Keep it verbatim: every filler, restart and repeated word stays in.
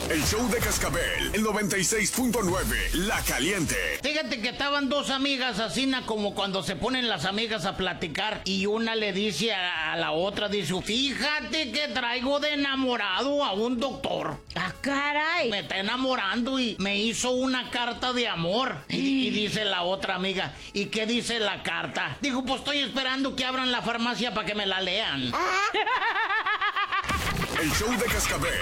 El show de Cascabel, el noventa y seis punto nueve, La Caliente. Fíjate que estaban dos amigas así, na, como cuando se ponen las amigas a platicar y una le dice a, a la otra, dice, fíjate que traigo de enamorado a un doctor. ¡Ah, caray! Me está enamorando y me hizo una carta de amor. Y, y dice la otra amiga, ¿y qué dice la carta? Dijo, pues estoy esperando que abran la farmacia para que me la lean. El show de Cascabel,